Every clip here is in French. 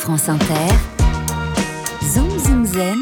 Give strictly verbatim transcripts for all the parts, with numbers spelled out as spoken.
France Inter, Zoom Zoom Zen,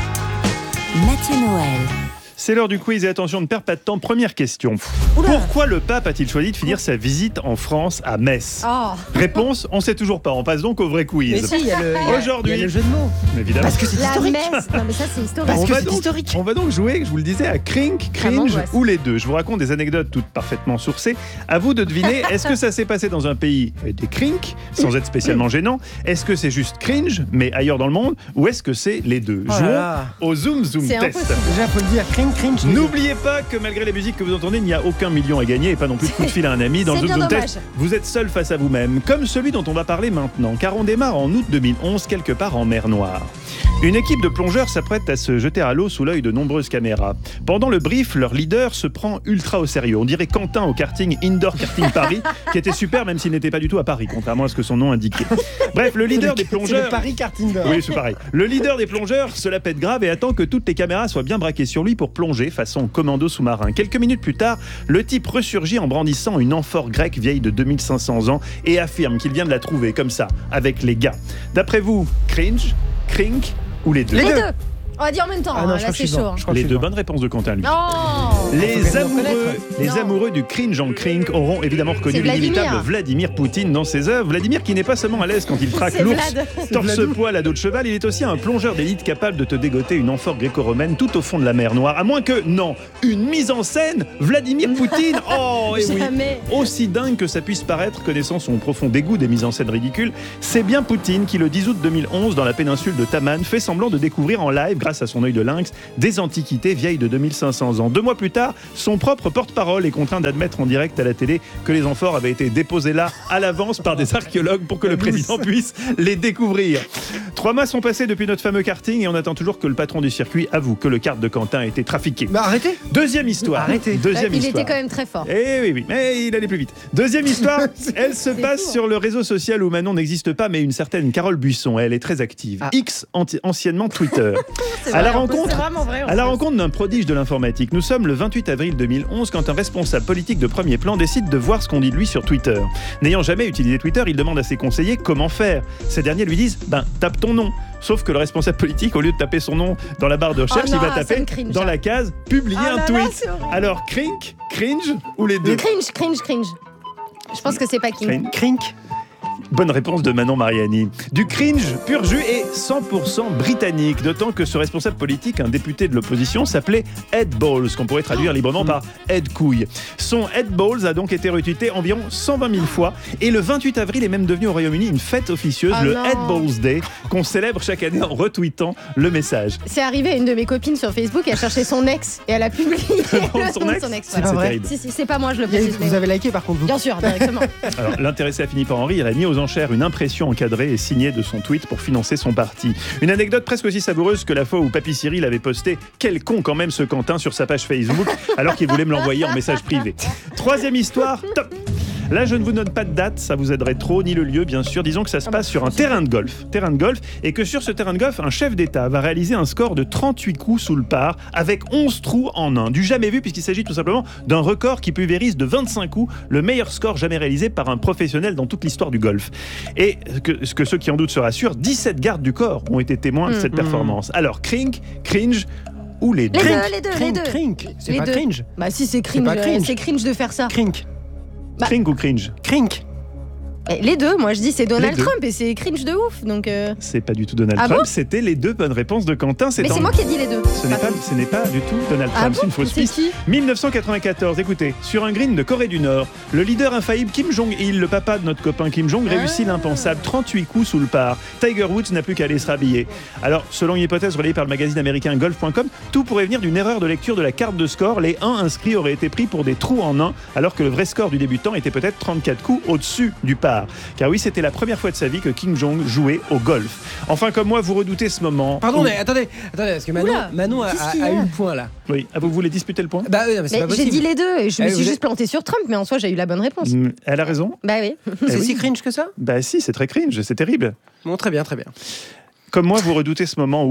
Mathieu Noël. C'est l'heure du quiz et attention, ne perds pas de temps. Première question. Oula. Pourquoi le pape a-t-il choisi de finir sa visite en France à Metz? Oh. Réponse, on sait toujours pas. On passe donc au vrai quiz. Mais si, il y a le, il y a- Aujourd'hui. il y a le jeu de mots. Évidemment. Parce que c'est La historique. messe. Non mais ça c'est historique. Parce on, que va c'est donc, historique. on va donc jouer, je vous le disais, à crink, Ça cringe m'angoisse. ou les deux. Je vous raconte des anecdotes toutes parfaitement sourcées. À vous de deviner, est-ce que ça s'est passé dans un pays des crink, sans être spécialement gênant? Est-ce que c'est juste cringe, mais ailleurs dans le monde? Ou est-ce que c'est les deux? Oh là Jouons là. au Zoom Zoom C'est Test. impossible. Déjà, faut le dire, cringe, cringe. N'oubliez pas que malgré les musiques que vous entendez, il n'y a aucun million à gagner et pas non plus de coup de fil à un ami. Dans le C'est Zoom bien Zoom dommage. Test, vous êtes seul face à vous-même, comme celui dont on va parler maintenant, car on démarre en août deux mille onze, quelque part en mer Noire. Une équipe de plongeurs s'apprête à se jeter à l'eau sous l'œil de nombreuses caméras. Pendant le brief, leur leader se prend ultra au sérieux. On dirait Quentin au karting Indoor Karting Paris, qui était super même s'il n'était pas du tout à Paris, contrairement à ce que son nom indiquait. Bref, le leader des C'est le plongeurs... Paris karting d'or. Oui, c'est pareil. Le leader des plongeurs se la pète grave et attend que toutes les caméras soient bien braquées sur lui pour plonger façon commando sous-marin. Quelques minutes plus tard, le type ressurgit en brandissant une amphore grecque vieille de deux mille cinq cents ans et affirme qu'il vient de la trouver comme ça, avec les gars. D'après vous, cringe, crink ou les deux? Les Les deux. deux. On va dire en même temps. Ah non, hein, je là crois que je c'est suis chaud. dedans. hein. Je crois que Les je suis deux dedans. bonnes réponses de Quentin, lui. Non. Les Faut bien le amoureux, reconnaître. les Non. amoureux du cringe en crink auront évidemment reconnu C'est Vladimir. l'inimitable Vladimir Poutine dans ses œuvres. Vladimir qui n'est pas seulement à l'aise quand il traque C'est l'ours Vlad. torse-poil à dos de cheval, il est aussi un plongeur d'élite capable de te dégoter une amphore gréco-romaine tout au fond de la mer Noire. À moins que, non, une mise en scène Vladimir Poutine. Oh, et oui. Jamais. Aussi dingue que ça puisse paraître, connaissant son profond dégoût des mises en scène ridicules, c'est bien Poutine qui, le dix août deux mille onze, dans la péninsule de Taman, fait semblant de découvrir en live, grâce à son œil de lynx, des antiquités vieilles de deux mille cinq cents ans. Deux mois plus tard, son propre porte-parole est contraint d'admettre en direct à la télé que les amphores avaient été déposés là à l'avance par des archéologues pour que le président puisse les découvrir. Trois mois sont passés depuis notre fameux karting et on attend toujours que le patron du circuit avoue que le kart de Quentin a été trafiqué. Bah arrêtez. Deuxième histoire. Arrêtez. Deuxième Il histoire. était quand même très fort. Eh oui, oui, mais il allait plus vite. Deuxième histoire, elle se passe fou, hein. sur le réseau social où Manon n'existe pas, mais une certaine Carole Buisson. Elle est très active. Ah. X, anti- anciennement Twitter. C'est à la vrai, en plus, rencontre, c'est vraiment vrai, en à la plus. rencontre d'un prodige de l'informatique. Nous sommes le vingt-huit avril deux mille onze quand un responsable politique de premier plan décide de voir ce qu'on dit de lui sur Twitter. N'ayant jamais utilisé Twitter, il demande à ses conseillers comment faire. Ces derniers lui disent ben tape ton nom. Sauf que le responsable politique, au lieu de taper son nom dans la barre de recherche, Oh non, il va ça taper me cringe. dans la case publier Ah un là là, tweet. c'est horrible. Alors crink, cringe ou les deux? Cringe, cringe, cringe. Je pense que c'est pas King. Cringe. Crink. Bonne réponse de Manon Mariani. Du cringe pur jus et cent pour cent britannique, d'autant que ce responsable politique, un député de l'opposition, s'appelait Ed Balls, qu'on pourrait traduire librement par Ed Couille. Son Ed Balls a donc été retweeté environ cent vingt mille fois et le vingt-huit avril est même devenu au Royaume-Uni une fête officieuse, Ah le non. Ed Balls Day, qu'on célèbre chaque année en retweetant le message. C'est arrivé à une de mes copines sur Facebook, elle cherchait son ex et elle a publié nom de le son nom de ex son ex. C'est pas vrai. terrible. Si, si, c'est pas moi, je le Il y a- précise. mais Vous avez liké par contre vous. Bien sûr, directement. Alors, l'intéressé a fini par en rire. Il a mis aux enchères une impression encadrée et signée de son tweet pour financer son parti. Une anecdote presque aussi savoureuse que la fois où Papy Cyril avait posté « Quel con quand même ce Quentin » sur sa page Facebook, alors qu'il voulait me l'envoyer en message privé. Troisième histoire, top. Là, je ne vous donne pas de date, ça vous aiderait trop, ni le lieu, bien sûr. Disons que ça se passe sur un terrain de golf. Terrain de golf, et que sur ce terrain de golf, un chef d'État va réaliser un score de trente-huit coups sous le par, avec onze trous en un. Du jamais vu, puisqu'il s'agit tout simplement d'un record qui pulvérise de vingt-cinq coups, le meilleur score jamais réalisé par un professionnel dans toute l'histoire du golf. Et que, ce que ceux qui en doutent se rassurent, dix-sept gardes du corps ont été témoins de cette performance. Alors, crink, cringe ou les deux? Les deux, les deux, les Crink, deux. crink. C'est Les pas deux. cringe. Bah si, c'est cringe. pas cringe. euh, C'est cringe de faire ça. Crink. Crink ou cringe? Crink. Eh, Les deux, moi je dis c'est Donald Les deux. Trump et c'est cringe de ouf. Donc. euh, C'est pas du tout Donald Ah Trump, bon c'était les deux bonnes réponses de Quentin. Mais c'est en- moi qui ai dit les deux. Ce n'est pas, ce n'est pas du tout Donald Ah Trump, bon c'est une fausse C'est piste. qui mille neuf cent quatre-vingt-quatorze, écoutez, sur un green de Corée du Nord, le leader infaillible Kim Jong-il, le papa de notre copain Kim Jong, réussit Ah. l'impensable, trente-huit coups sous le par. Tiger Woods n'a plus qu'à aller se rhabiller. Alors, selon une hypothèse relayée par le magazine américain golf point com, tout pourrait venir d'une erreur de lecture de la carte de score. Les un inscrits auraient été pris pour des trous en un, alors que le vrai score du débutant était peut-être trente-quatre coups au-dessus du par. Car oui, c'était la première fois de sa vie que Kim Jong jouait au golf. Enfin, comme moi, vous redoutez ce moment. Pardon, où- mais attendez, attendez, parce que Manon, Oula, Manon a, qu'est-ce a- qu'il y a a eu le point là. Oui, ah, vous voulez disputer le point? Bah oui, non, mais c'est Mais pas j'ai possible. dit les deux et je me Eh, suis vous juste êtes- plantée sur Trump, mais en soi j'ai eu la bonne réponse. Mm, Elle a raison. Bah oui. Eh C'est oui. si cringe que ça? Bah si, c'est très cringe, c'est terrible. Bon, très bien, très bien. Comme moi, vous redoutez ce moment où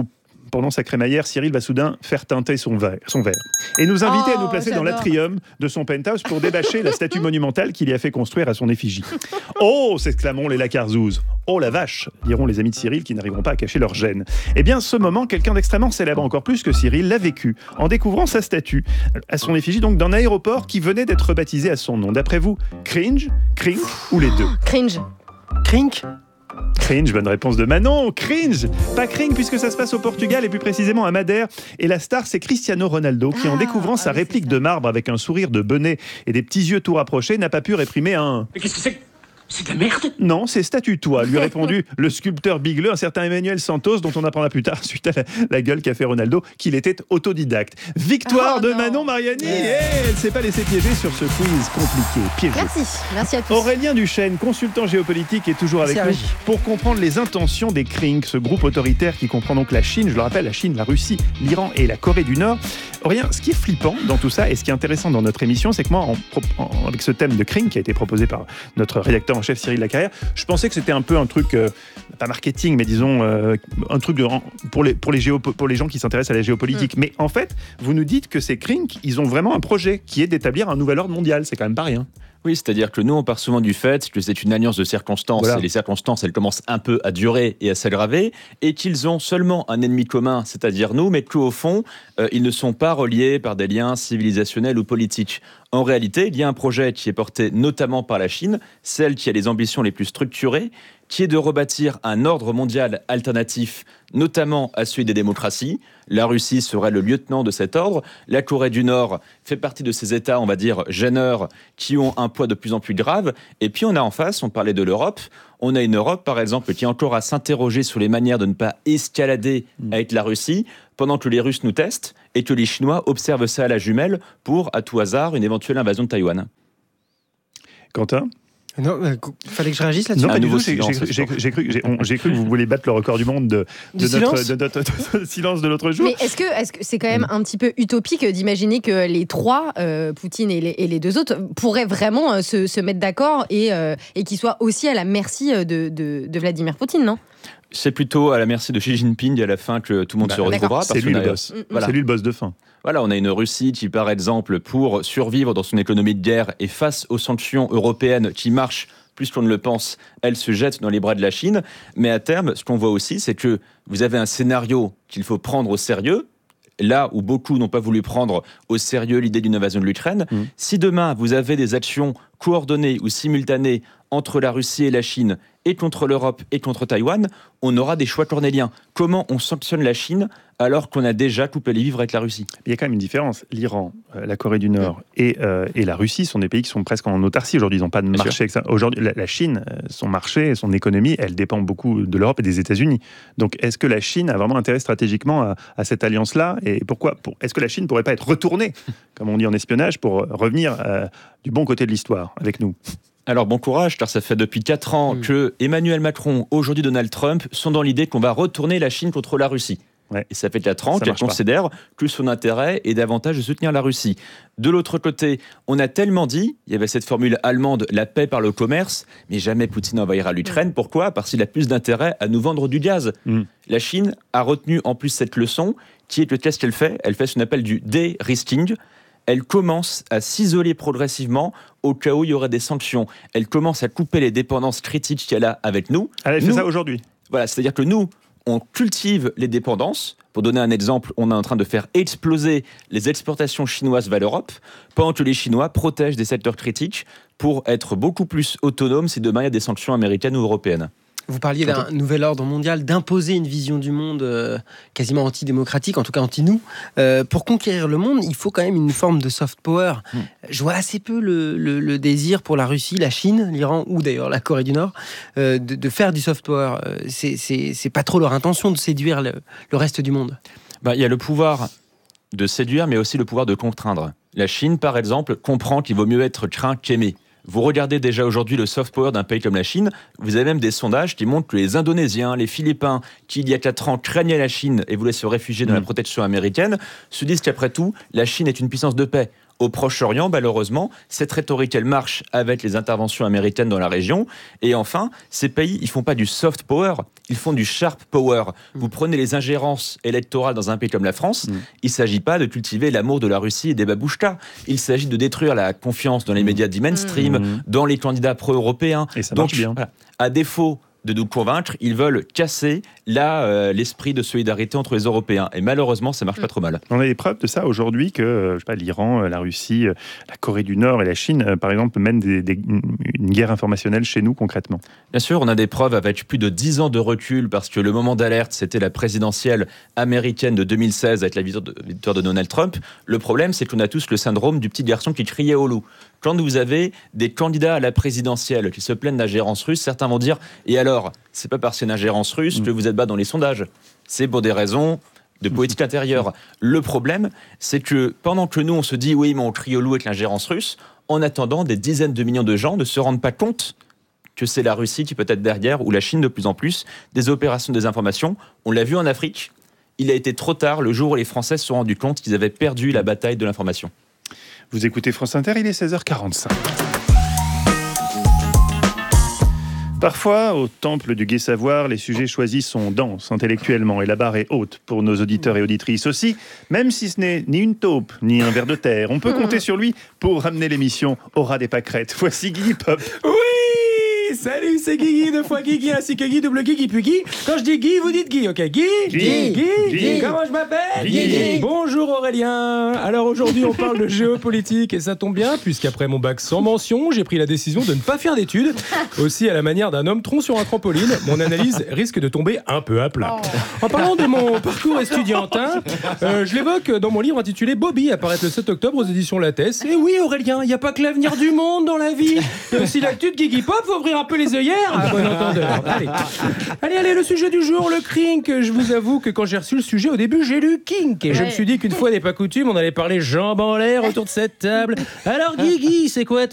pendant sa crémaillère, Cyril va soudain faire teinter son verre. Son verre. Et nous inviter Oh, à nous placer j'adore. dans l'atrium de son penthouse pour débâcher la statue monumentale qu'il y a fait construire à son effigie. Oh, s'exclameront les lacarzouzes. Oh la vache, diront les amis de Cyril qui n'arriveront pas à cacher leur gêne. Eh bien, ce moment, quelqu'un d'extrêmement célèbre, encore plus que Cyril, l'a vécu en découvrant sa statue à son effigie, donc d'un aéroport qui venait d'être baptisé à son nom. D'après vous, cringe, crink ou les deux? Cringe. Crink. Cringe, bonne réponse de Manon. Cringe, pas cringe puisque ça se passe au Portugal et plus précisément à Madère. Et la star, c'est Cristiano Ronaldo qui, en Ah, découvrant ah sa oui, réplique c'est de marbre avec un sourire de bonnet et des petits yeux tout rapprochés, n'a pas pu réprimer un... Mais qu'est-ce que c'est que... C'est de la merde. Non, c'est statue-toi, lui a répondu le sculpteur bigleux, un certain Emmanuel Santos, dont on apprendra plus tard, suite à la, la gueule qu'a fait Ronaldo, qu'il était autodidacte. Victoire Oh de non. Manon Mariani. Eh, elle ne s'est pas laissée piéger sur ce quiz compliqué. Piégé. Merci. Merci à tous. Aurélien Duchesne, consultant géopolitique, est toujours avec Merci, nous Régis. pour comprendre les intentions des Krink, ce groupe autoritaire qui comprend donc la Chine, je le rappelle, la Chine, la Russie, l'Iran et la Corée du Nord. Aurélien, ce qui est flippant dans tout ça et ce qui est intéressant dans notre émission, c'est que moi, en, pro- en- avec ce thème de Krink qui a été proposé par notre rédacteur en chef Cyril Lacarrière, je pensais que c'était un peu un truc, euh, pas marketing, mais disons euh, un truc de, pour, les, pour, les géo, pour les gens qui s'intéressent à la géopolitique. Mm. Mais en fait, vous nous dites que ces Krink, ils ont vraiment un projet qui est d'établir un nouvel ordre mondial. C'est quand même pas rien. Oui, c'est-à-dire que nous, on part souvent du fait que c'est une alliance de circonstances, Voilà. et les circonstances, elles commencent un peu à durer et à s'aggraver, et qu'ils ont seulement un ennemi commun, c'est-à-dire nous, mais qu'au fond, euh, ils ne sont pas reliés par des liens civilisationnels ou politiques. En réalité, il y a un projet qui est porté notamment par la Chine, celle qui a les ambitions les plus structurées, qui est de rebâtir un ordre mondial alternatif, notamment à celui des démocraties. La Russie serait le lieutenant de cet ordre. La Corée du Nord fait partie de ces États, on va dire, gêneurs, qui ont un poids de plus en plus grave. Et puis on a en face, on parlait de l'Europe, on a une Europe, par exemple, qui est encore à s'interroger sur les manières de ne pas escalader avec la Russie, pendant que les Russes nous testent et que les Chinois observent ça à la jumelle pour, à tout hasard, une éventuelle invasion de Taïwan. Quentin? Non, euh, fallait que je réagisse là-dessus. Non, pas Un du nouveau tout. J'ai silence, j'ai- ce j'ai- soir. j'ai cru, j'ai- on- j'ai cru que vous vouliez battre le record du monde de, Du de notre, silence de notre- de- de- silence de l'autre jour. Mais est-ce que est-ce que c'est quand même un petit peu utopique d'imaginer que les trois, euh, Poutine et les, et les deux autres, pourraient vraiment euh, se, se mettre d'accord et, euh, et qu'ils soient aussi à la merci euh, de, de, de Vladimir Poutine, non? C'est plutôt à la merci de Xi Jinping à la fin que tout le monde Bah, se retrouvera. C'est parce lui qu'on le a- boss. Mm, mm. Voilà. C'est lui le boss de fin. Voilà, on a une Russie qui, par exemple, pour survivre dans son économie de guerre et face aux sanctions européennes qui marchent plus qu'on ne le pense, elle se jette dans les bras de la Chine. Mais à terme, ce qu'on voit aussi, c'est que vous avez un scénario qu'il faut prendre au sérieux, là où beaucoup n'ont pas voulu prendre au sérieux l'idée d'une invasion de l'Ukraine. Mmh. Si demain, vous avez des actions coordonnées ou simultanées entre la Russie et la Chine, et contre l'Europe et contre Taïwan, on aura des choix cornéliens. Comment on sanctionne la Chine alors qu'on a déjà coupé les vivres avec la Russie? Il y a quand même une différence. L'Iran, euh, la Corée du Nord et, euh, et la Russie sont des pays qui sont presque en autarcie aujourd'hui. Ils n'ont pas de Bien marché. Avec ça. Aujourd'hui, la, la Chine, euh, son marché, son économie, elle dépend beaucoup de l'Europe et des États-Unis. Donc, est-ce que la Chine a vraiment intérêt stratégiquement à, à cette alliance-là? Et pourquoi pour, Est-ce que la Chine ne pourrait pas être retournée, comme on dit en espionnage, pour euh, revenir euh, du bon côté de l'histoire avec nous? Alors bon courage, car ça fait depuis quatre ans Mm. que Emmanuel Macron, aujourd'hui Donald Trump, sont dans l'idée qu'on va retourner la Chine contre la Russie. Ouais. Et ça fait quatre ans Ça qu'elle marche pas. considère que son intérêt est davantage de soutenir la Russie. De l'autre côté, on a tellement dit, il y avait cette formule allemande, la paix par le commerce, mais jamais Poutine envahira l'Ukraine. Pourquoi? Parce qu'il a plus d'intérêt à nous vendre du gaz. Mm. La Chine a retenu en plus cette leçon, qui est que qu'est-ce qu'elle fait? Elle fait ce qu'on appelle du de-risking. Elle commence à s'isoler progressivement au cas où il y aurait des sanctions. Elle commence à couper les dépendances critiques qu'elle a avec nous. Ah, elle fait Nous- ça aujourd'hui. Voilà, c'est-à-dire que nous, on cultive les dépendances. Pour donner un exemple, on est en train de faire exploser les exportations chinoises vers l'Europe, pendant que les Chinois protègent des secteurs critiques pour être beaucoup plus autonomes si demain il y a des sanctions américaines ou européennes. Vous parliez d'un nouvel ordre mondial, d'imposer une vision du monde euh, quasiment antidémocratique, en tout cas anti-nous. Euh, pour conquérir le monde, il faut quand même une forme de soft power. Mm. Je vois assez peu le, le- le désir pour la Russie, la Chine, l'Iran ou d'ailleurs la Corée du Nord euh, de, de faire du soft power. Euh, c'est, c'est, c'est pas trop leur intention de séduire le, le reste du monde. Ben, il y a le pouvoir de séduire, mais aussi le pouvoir de contraindre. La Chine, par exemple, comprend qu'il vaut mieux être craint qu'aimé. Vous regardez déjà aujourd'hui le soft power d'un pays comme la Chine, vous avez même des sondages qui montrent que les Indonésiens, les Philippins, qui il y a quatre ans craignaient la Chine et voulaient se réfugier dans Mmh. la protection américaine, se disent qu'après tout, la Chine est une puissance de paix. Au Proche-Orient, malheureusement, cette rhétorique, elle marche avec les interventions américaines dans la région. Et enfin, ces pays, ils font pas du soft power, ils font du sharp power. Mmh. Vous prenez les ingérences électorales dans un pays comme la France, mmh. il ne s'agit pas de cultiver l'amour de la Russie et des babouchkas. Il s'agit de détruire la confiance dans les médias dits mainstream, mmh. dans les candidats pro-européens. Et ça Donc, marche bien. Voilà, à défaut de nous convaincre, ils veulent casser là euh, l'esprit de solidarité entre les Européens. Et malheureusement, ça marche mmh. pas trop mal. On a des preuves de ça aujourd'hui que euh, je sais pas, l'Iran, la Russie, la Corée du Nord et la Chine, euh, par exemple, mènent des, des, une guerre informationnelle chez nous concrètement. Bien sûr, on a des preuves avec plus de dix ans de recul parce que le moment d'alerte, c'était la présidentielle américaine de deux mille seize avec la victoire de, victoire de Donald Trump. Le problème, c'est qu'on a tous le syndrome du petit garçon qui criait au loup. Quand vous avez des candidats à la présidentielle qui se plaignent d'ingérence russe, certains vont dire « Et alors, c'est pas parce qu'il y a une ingérence russe que vous êtes bas dans les sondages. C'est pour des raisons de politique intérieure. » Le problème, c'est que pendant que nous, on se dit « Oui, mais on crie au loup avec l'ingérence russe », en attendant, des dizaines de millions de gens ne se rendent pas compte que c'est la Russie qui peut être derrière, ou la Chine de plus en plus, des opérations de désinformation. On l'a vu en Afrique. Il a été trop tard le jour où les Français se sont rendus compte qu'ils avaient perdu la bataille de l'information. Vous écoutez France Inter, il est seize heures quarante-cinq. Parfois, au temple du gai savoir, les sujets choisis sont denses intellectuellement et la barre est haute pour nos auditeurs et auditrices aussi. Même si ce n'est ni une taupe, ni un ver de terre, on peut compter sur lui pour ramener l'émission au ras des pâquerettes. Voici Guigui Pop. Oui! Salut, c'est Guigui, deux fois Guigui, ainsi que Guy, double Guigui, puis Guy. Quand je dis Guy, vous dites Guy, ok? Guy, Guy, Guy, Guy. Comment je m'appelle? Guy. Bonjour Aurélien. Alors aujourd'hui, on parle de géopolitique et ça tombe bien, puisqu'après mon bac sans mention, j'ai pris la décision de ne pas faire d'études. Aussi, à la manière d'un homme tronc sur un trampoline, mon analyse risque de tomber un peu à plat. En parlant de mon parcours estudiantin, euh, je l'évoque dans mon livre intitulé Bobby, apparaître le sept octobre aux éditions Lattès. Et oui, Aurélien, il n'y a pas que l'avenir du monde dans la vie. Il y a aussi l'actu de Guigui Pop, faut ouvrir un peu les œillères. À bon entendeur. Allez. allez, allez, le sujet du jour, le crink. Je vous avoue que quand j'ai reçu le sujet, au début, j'ai lu kink. Et ouais. je me suis dit qu'une fois n'est pas coutume, on allait parler jambes en l'air autour de cette table. Alors, Guigui, c'est quoi ton